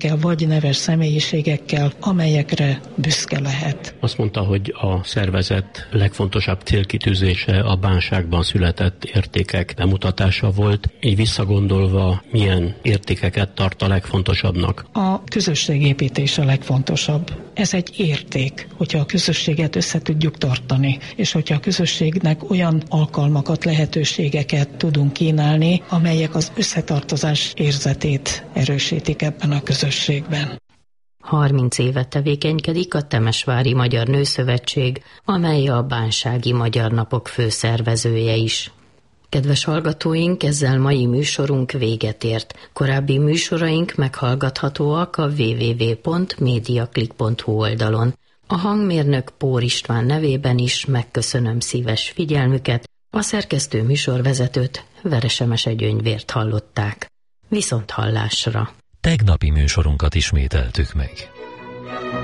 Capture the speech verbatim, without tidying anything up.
vagy neves személyiségekkel, amelyekre büszke lehet. Azt mondta, hogy a szervezet legfontosabb célkitűzése a bánságban született értékek bemutatása volt. Így visszagondolva, milyen értékeket tart a legfontosabbnak? A közösségépítés a legfontosabb. Ez egy érték, hogyha a közösséget össze tudjuk tartani, és hogyha a közösségnek olyan alkalmakat, lehetőségeket tudunk kínálni, amelyek az összetartozás érzetét erősítik ebben a közösségben. harminc éve tevékenykedik a Temesvári Magyar Nőszövetség, amely a Bánsági Magyar Napok főszervezője is. Kedves hallgatóink, ezzel mai műsorunk véget ért. Korábbi műsoraink meghallgathatóak a double-u double-u double-u pont mediaclick pont hu oldalon. A hangmérnök Pór István nevében is megköszönöm szíves figyelmüket, a szerkesztő műsorvezetőt, Veresemese Gyöngyvért hallották. Viszont hallásra! Tegnapi műsorunkat ismételtük meg.